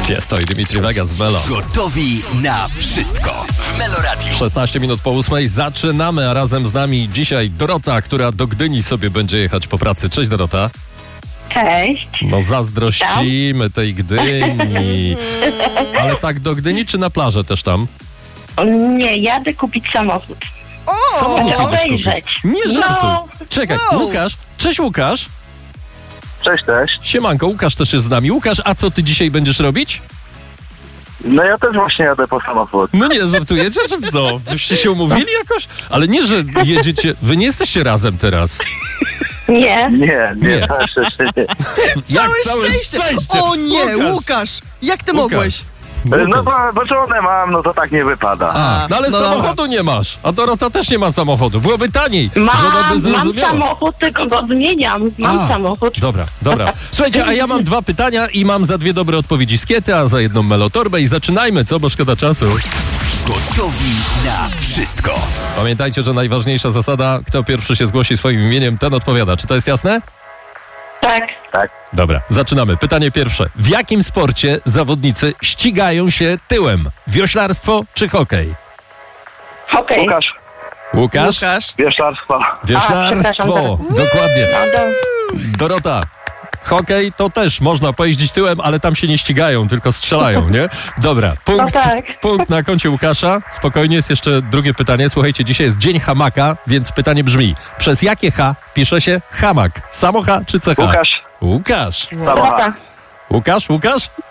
Jest i Dimitri Vegas w Melo. Gotowi na wszystko w Melo Radio. 16 minut po 8 zaczynamy, a razem z nami dzisiaj Dorota, która do Gdyni sobie będzie jechać po pracy. Cześć Dorota. Cześć. No zazdrościmy tej Gdyni. Ale tak do Gdyni czy na plażę też tam? Nie, jadę kupić samochód. Samochód jedziesz obejrzeć. kupić. Nie żartuj. No. Czekaj, Łukasz. Cześć Łukasz. Cześć. Siemanko, Łukasz też jest z nami. Łukasz, a co ty dzisiaj będziesz robić? No ja też właśnie jadę po samochód. No nie, żartujecie, czy co? Wyście się umówili jakoś? Ale nie, że jedziecie... Wy nie jesteście razem teraz. Nie. Nie, to jeszcze nie. Całe szczęście! O nie, Łukasz! Jak ty mogłeś? No bo żonę mam, no to tak nie wypada. No ale no samochodu nie masz, a Dorota też nie ma samochodu. Byłoby taniej. Żona by Mam zrozumiała. samochód, tylko go zmieniam. Mam samochód. Dobra. Słuchajcie, a ja mam 2 pytania i mam za 2 dobre odpowiedzi z Kiety, a za 1 melotorbę i zaczynajmy, co? Bo szkoda czasu. Gotowi na wszystko. Pamiętajcie, że najważniejsza zasada, kto pierwszy się zgłosi swoim imieniem, ten odpowiada. Czy to jest jasne? Tak. Dobra, zaczynamy. Pytanie pierwsze. W jakim sporcie zawodnicy ścigają się tyłem? Wioślarstwo czy hokej? Hokej. Łukasz? Wieszlarstwo. Wioślarstwo. Dokładnie. Dorota. Hokej to też można pojeździć tyłem, ale tam się nie ścigają, tylko strzelają, nie? Dobra, punkt na koncie Łukasza. Spokojnie, jest jeszcze drugie pytanie. Słuchajcie, dzisiaj jest Dzień Hamaka, więc pytanie brzmi. Przez jakie H pisze się hamak? Samo H czy CH? Łukasz. Łukasz?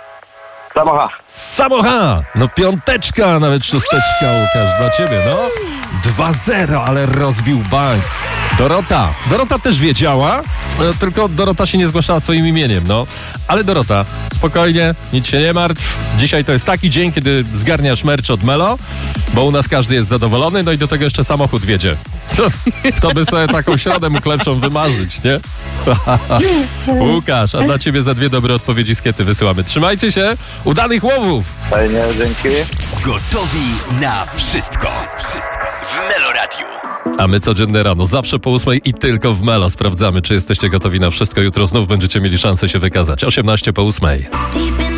Samo H. No 5, nawet 6, Łukasz, dla ciebie, no. 2-0, ale rozbił bank. Dorota też wiedziała, tylko Dorota się nie zgłaszała swoim imieniem, no. Ale Dorota, spokojnie, nic się nie martw. Dzisiaj to jest taki dzień, kiedy zgarniasz merch od Melo, bo u nas każdy jest zadowolony, no i do tego jeszcze samochód wiedzie. Kto by sobie taką środę mógł lepszą wymarzyć, nie? Łukasz, a dla ciebie za 2 dobre odpowiedzi z Kiety wysyłamy. Trzymajcie się, udanych łowów! Fajnie, dzięki. Gotowi na wszystko w Melo Radio. A my codziennie rano, zawsze po 8 i tylko w Melo sprawdzamy, czy jesteście gotowi na wszystko. Jutro znów będziecie mieli szansę się wykazać. 18 po 8.